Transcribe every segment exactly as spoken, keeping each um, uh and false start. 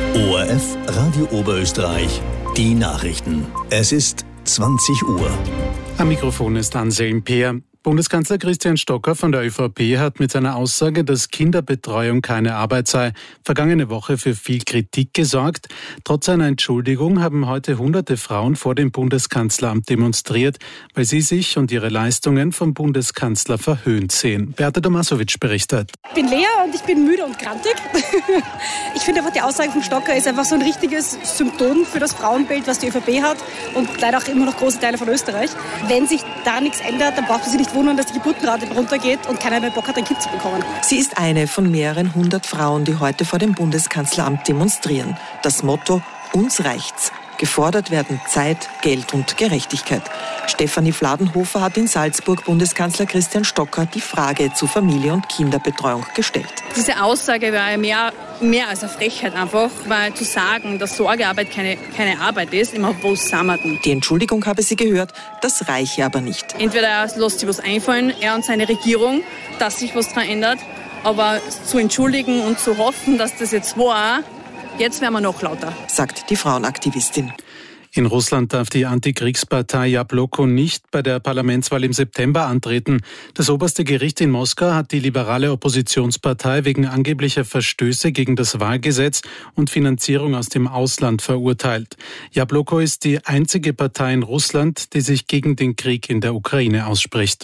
O R F Radio Oberösterreich, die Nachrichten. Es ist zwanzig Uhr. Am Mikrofon ist Anselm Peer. Bundeskanzler Christian Stocker von der ÖVP hat mit seiner Aussage, dass Kinderbetreuung keine Arbeit sei, vergangene Woche für viel Kritik gesorgt. Trotz seiner Entschuldigung haben heute hunderte Frauen vor dem Bundeskanzleramt demonstriert, weil sie sich und ihre Leistungen vom Bundeskanzler verhöhnt sehen. Beate Tomasovic berichtet. Ich bin Lea und ich bin müde und grantig. Ich finde einfach, die Aussage von Stocker ist einfach so ein richtiges Symptom für das Frauenbild, was die ÖVP hat und leider auch immer noch große Teile von Österreich. Wenn sich da nichts ändert, dann braucht man sich nicht wundern, dass die Geburtenrate runtergeht und keiner mehr Bock hat, ein Kind zu bekommen. Sie ist eine von mehreren hundert Frauen, die heute vor dem Bundeskanzleramt demonstrieren. Das Motto: Uns reicht's. Gefordert werden Zeit, Geld und Gerechtigkeit. Stefanie Fladenhofer hat in Salzburg Bundeskanzler Christian Stocker die Frage zu Familie- und Kinderbetreuung gestellt. Diese Aussage war mehr, mehr als eine Frechheit einfach, weil zu sagen, dass Sorgearbeit keine, keine Arbeit ist, immer wo sind wir denn? Die Entschuldigung habe sie gehört, das reiche aber nicht. Entweder er lässt sich was einfallen, er und seine Regierung, dass sich was daran ändert, aber zu entschuldigen und zu hoffen, dass das jetzt war, jetzt werden wir noch lauter, sagt die Frauenaktivistin. In Russland darf die Antikriegspartei Jabloko nicht bei der Parlamentswahl im September antreten. Das oberste Gericht in Moskau hat die liberale Oppositionspartei wegen angeblicher Verstöße gegen das Wahlgesetz und Finanzierung aus dem Ausland verurteilt. Jabloko ist die einzige Partei in Russland, die sich gegen den Krieg in der Ukraine ausspricht.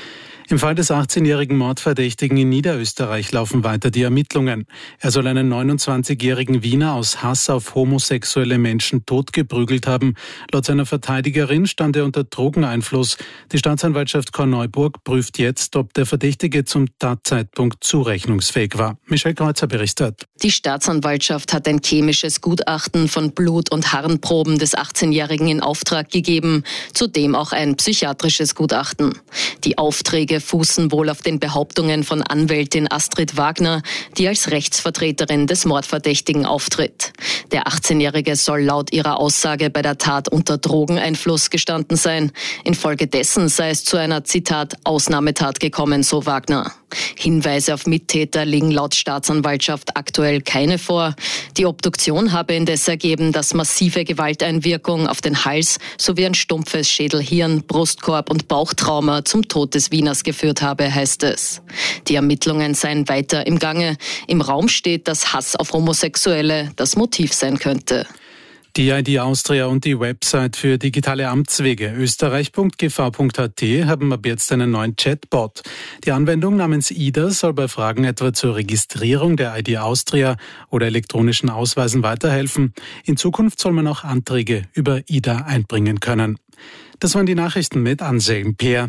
Im Fall des achtzehnjährigen Mordverdächtigen in Niederösterreich laufen weiter die Ermittlungen. Er soll einen neunundzwanzigjährigen Wiener aus Hass auf homosexuelle Menschen totgeprügelt haben. Laut seiner Verteidigerin stand er unter Drogeneinfluss. Die Staatsanwaltschaft Korneuburg prüft jetzt, ob der Verdächtige zum Tatzeitpunkt zurechnungsfähig war. Michelle Kreuzer berichtet. Die Staatsanwaltschaft hat ein chemisches Gutachten von Blut- und Harnproben des achtzehnjährigen in Auftrag gegeben, zudem auch ein psychiatrisches Gutachten. Die Aufträge fußen wohl auf den Behauptungen von Anwältin Astrid Wagner, die als Rechtsvertreterin des Mordverdächtigen auftritt. Der achtzehnjährige soll laut ihrer Aussage bei der Tat unter Drogeneinfluss gestanden sein. Infolgedessen sei es zu einer, Zitat, Ausnahmetat gekommen, so Wagner. Hinweise auf Mittäter liegen laut Staatsanwaltschaft aktuell keine vor. Die Obduktion habe indes ergeben, dass massive Gewalteinwirkung auf den Hals sowie ein stumpfes Schädel-Hirn-, Brustkorb- und Bauchtrauma zum Tod des Wieners geführt habe, heißt es. Die Ermittlungen seien weiter im Gange. Im Raum steht, dass Hass auf Homosexuelle das Motiv sein könnte. Die I D Austria und die Website für digitale Amtswege österreich punkt g v punkt a t haben ab jetzt einen neuen Chatbot. Die Anwendung namens I D A soll bei Fragen etwa zur Registrierung der I D Austria oder elektronischen Ausweisen weiterhelfen. In Zukunft soll man auch Anträge über I D A einbringen können. Das waren die Nachrichten mit Anselm Peer.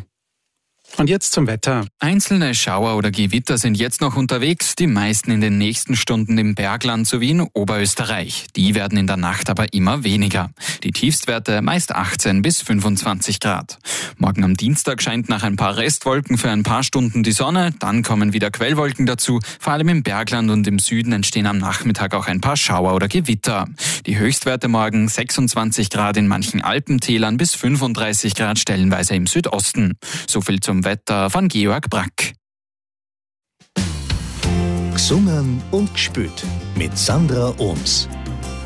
Und jetzt zum Wetter. Einzelne Schauer oder Gewitter sind jetzt noch unterwegs, die meisten in den nächsten Stunden im Bergland sowie in Oberösterreich. Die werden in der Nacht aber immer weniger. Die Tiefstwerte meist achtzehn bis fünfundzwanzig Grad. Morgen am Dienstag scheint nach ein paar Restwolken für ein paar Stunden die Sonne, dann kommen wieder Quellwolken dazu. Vor allem im Bergland und im Süden entstehen am Nachmittag auch ein paar Schauer oder Gewitter. Die Höchstwerte morgen sechsundzwanzig Grad in manchen Alpentälern bis fünfunddreißig Grad stellenweise im Südosten. So viel zum Wetter von Georg Brack. Gesungen und gespült mit Sandra Ohms.